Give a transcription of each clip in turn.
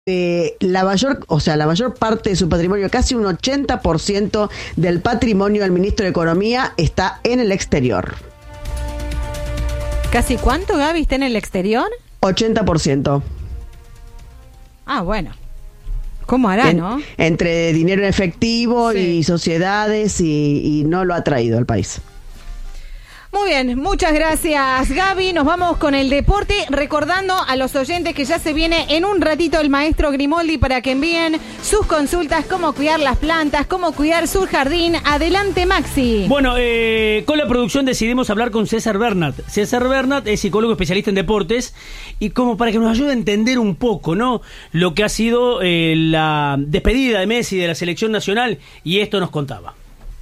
la mayor parte de su patrimonio, casi un 80% del patrimonio del ministro de Economía está en el exterior. ¿Casi cuánto, Gaby, está en el exterior? 80%. Ah, bueno. ¿Cómo hará, no? Entre dinero en efectivo sí, y sociedades y no lo ha traído al país. Muy bien, muchas gracias, Gaby. Nos vamos con el deporte, recordando a los oyentes que ya se viene en un ratito el maestro Grimoldi para que envíen sus consultas, cómo cuidar las plantas, cómo cuidar su jardín. Adelante, Maxi. Bueno, con la producción decidimos hablar con César Bernat. César Bernat es psicólogo especialista en deportes y como para que nos ayude a entender un poco, ¿no?, lo que ha sido la despedida de Messi de la selección nacional, y esto nos contaba.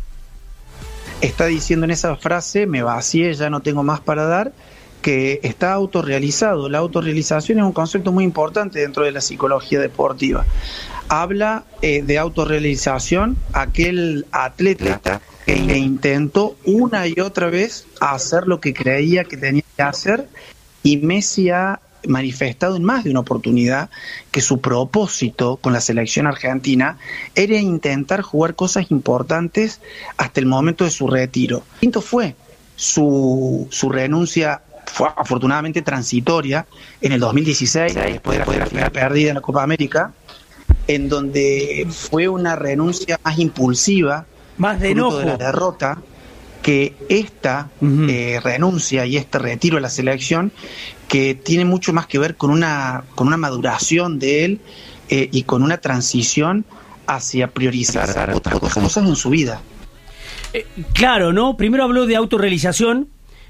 Está diciendo en esa frase, me vacié, ya no tengo más para dar, que está autorrealizado. La autorrealización es un concepto muy importante dentro de la psicología deportiva. Habla de autorrealización aquel atleta que intentó una y otra vez hacer lo que creía que tenía que hacer, y Messi ha manifestado en más de una oportunidad que su propósito con la selección argentina era intentar jugar cosas importantes hasta el momento de su retiro. Quinto fue su renuncia, fue afortunadamente transitoria, en el 2016, después de la final perdida en la Copa América, en donde fue una renuncia más impulsiva, más de enojo de la derrota, que esta renuncia y este retiro de la selección, que tiene mucho más que ver con una maduración de él y con una transición hacia priorizar otras cosas en su vida. Claro, ¿no? Primero habló de autorrealización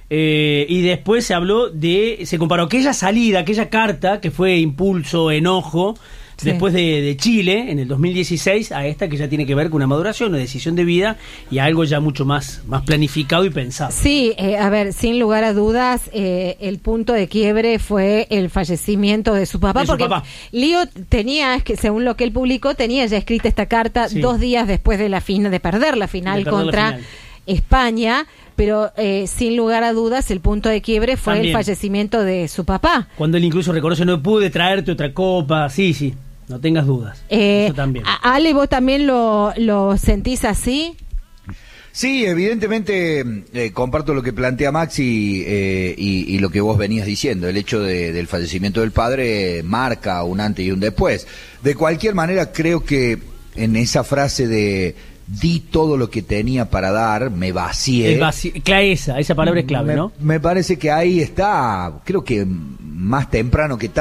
y después se comparó aquella salida, aquella carta que fue impulso, enojo, sí, después de Chile en el 2016, a esta que ya tiene que ver con una maduración, una decisión de vida y algo ya mucho más planificado y pensado. Sí, a ver, sin lugar a dudas, el punto de quiebre fue el fallecimiento de su papá, porque Lío tenía, es que según lo que él publicó, tenía ya escrita esta carta, sí, 2 días después de perder la final contra España, pero sin lugar a dudas el punto de quiebre fue también el fallecimiento de su papá. Cuando él incluso reconoce, no pude traerte otra copa, sí, no tengas dudas. Eso también. Ale, ¿vos también lo sentís así? Sí, evidentemente comparto lo que plantea Maxi y lo que vos venías diciendo. El hecho del fallecimiento del padre marca un antes y un después. De cualquier manera, creo que en esa frase de di todo lo que tenía para dar, me vacié. Esa palabra es clave, ¿no? Me parece que ahí está, creo que más temprano que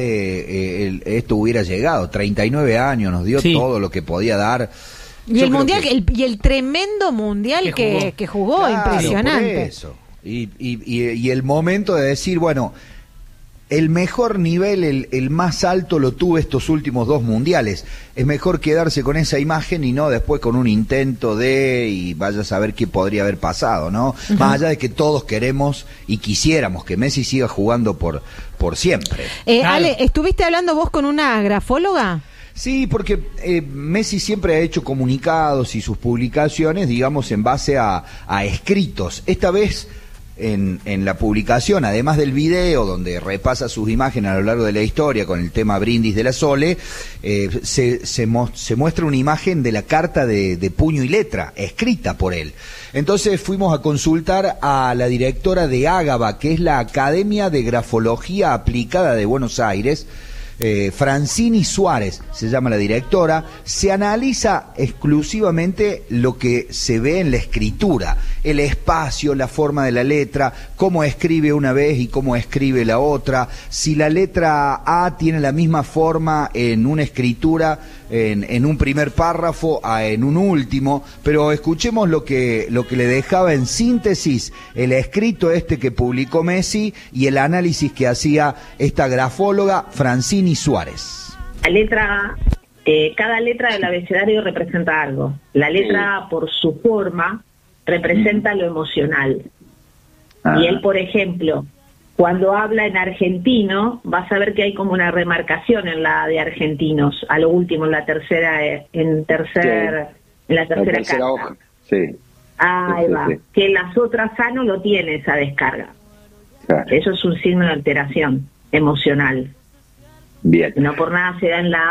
tarde esto hubiera llegado. 39 años, nos dio todo lo que podía dar. Y el mundial, y el tremendo mundial que jugó, claro, impresionante. Por eso. Y el momento de decir, bueno, el mejor nivel, el más alto lo tuve estos últimos 2 mundiales. Es mejor quedarse con esa imagen y no después con un intento y vaya a saber qué podría haber pasado, ¿no? Uh-huh. Más allá de que todos queremos y quisiéramos que Messi siga jugando por siempre. Claro. Ale, ¿estuviste hablando vos con una grafóloga? Sí, porque Messi siempre ha hecho comunicados y sus publicaciones, digamos, en base a escritos. Esta vez en la publicación, además del video donde repasa sus imágenes a lo largo de la historia con el tema Brindis de la Sole, se muestra una imagen de la carta de puño y letra, escrita por él. Entonces fuimos a consultar a la directora de Ágaba, que es la Academia de Grafología Aplicada de Buenos Aires, Francini Suárez se llama la directora. Se analiza exclusivamente lo que se ve en la escritura, el espacio, la forma de la letra, cómo escribe una vez y cómo escribe la otra, si la letra A tiene la misma forma en una escritura, en un primer párrafo en un último. Pero escuchemos lo que le dejaba en síntesis el escrito que publicó Messi y el análisis que hacía esta grafóloga Francini Suárez. La letra cada letra del abecedario representa algo. La letra A, por su forma, representa lo emocional. Y él, por ejemplo, cuando habla en argentino, vas a ver que hay como una remarcación en la de argentinos, a lo último, en la tercera carta. Hoja. Sí. Ahí va. Sí. Que las otras A no lo tiene esa descarga. Claro. Eso es un signo de alteración emocional. Bien. No por nada se da en la